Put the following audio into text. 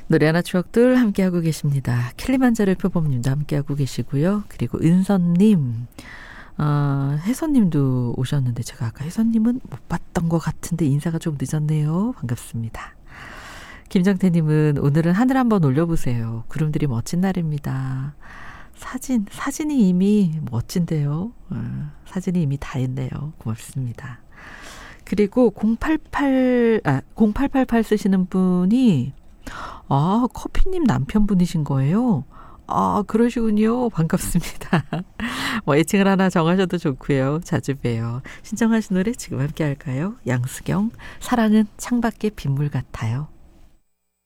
노래 하나 추억들 함께하고 계십니다. 킬리만자로 표범님도 함께하고 계시고요. 그리고 은선님, 혜선님도 오셨는데 제가 아까 혜선님은 못 봤던 것 같은데 인사가 좀 늦었네요. 반갑습니다. 김정태님은 오늘은 하늘 한번 올려보세요. 구름들이 멋진 날입니다. 사진이 이미 멋진데요. 사진이 이미 다 했네요. 고맙습니다. 그리고 0888 쓰시는 분이 커피님 남편분이신 거예요. 그러시군요. 반갑습니다. 애칭을 하나 정하셔도 좋고요. 자주 봬요. 신청하신 노래 지금 함께 할까요? 양수경, 사랑은 창밖의 빗물 같아요.